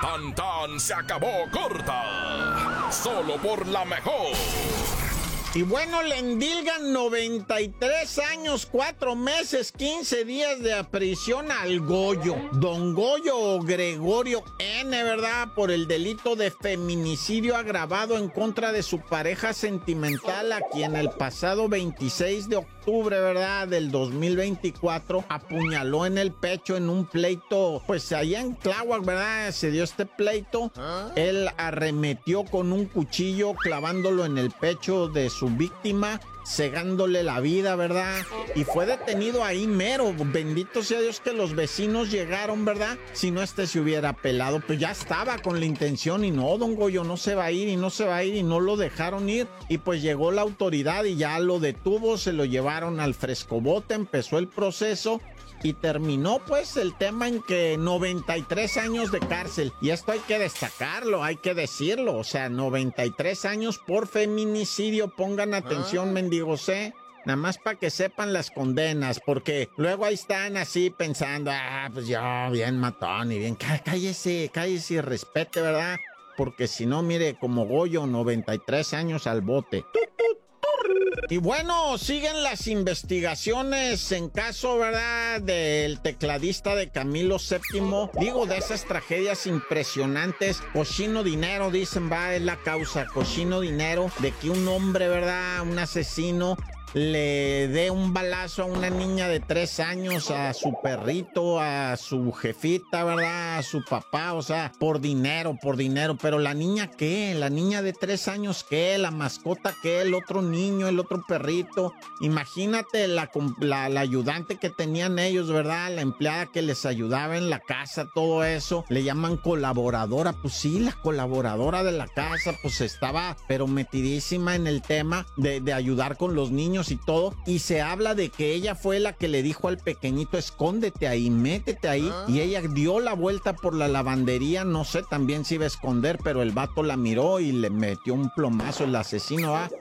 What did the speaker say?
Tan tan se acabó corta. Solo por la mejor. Y bueno, le endilgan 93 años, 4 meses, 15 días de prisión al Goyo. Don Goyo Gregorio N., ¿verdad? Por el delito de feminicidio agravado en contra de su pareja sentimental, a quien el pasado 26 de octubre, ¿verdad?, del 2024, apuñaló en el pecho en un pleito, pues allá en Tláhuac, ¿verdad? Se dio este pleito. Él arremetió con un cuchillo clavándolo en el pecho de su víctima, cegándole la vida, ¿verdad? Y fue detenido ahí mero. Bendito sea Dios que los vecinos llegaron, ¿verdad? Si no, se hubiera pelado. Pues ya estaba con la intención y no, don Goyo no se va a ir y no se va a ir, y no lo dejaron ir. Y pues llegó la autoridad y ya lo detuvo, se lo llevaron al frescobote, empezó el proceso. Y terminó pues el tema en que 93 años de cárcel. Y esto hay que destacarlo, hay que decirlo. O sea, 93 años por feminicidio. Pongan atención, mendigos, nada más para que sepan las condenas. Porque luego ahí están así pensando, pues yo bien matón y bien. Cállese y respete, ¿verdad? Porque si no, mire, como Goyo, 93 años al bote. Y bueno, siguen las investigaciones en caso, ¿verdad?, del tecladista de Camilo VII. Digo, de esas tragedias impresionantes. Cochino dinero, dicen, es la causa. Cochino dinero de que un hombre, ¿verdad?, un asesino, le dé un balazo a una niña de 3 años, a su perrito, a su jefita, ¿verdad?, a su papá, o sea, por dinero. Pero la niña, ¿qué? La niña de 3 años, ¿qué? La mascota, ¿qué? El otro niño, el otro perrito. Imagínate la ayudante que tenían ellos, ¿verdad? La empleada que les ayudaba en la casa, todo eso. Le llaman colaboradora. Pues sí, la colaboradora de la casa, pues estaba, pero metidísima en el tema de ayudar con los niños y todo, y se habla de que ella fue la que le dijo al pequeñito, escóndete ahí, métete ahí, y ella dio la vuelta por la lavandería, no sé también si iba a esconder, pero el vato la miró y le metió un plomazo, el asesino,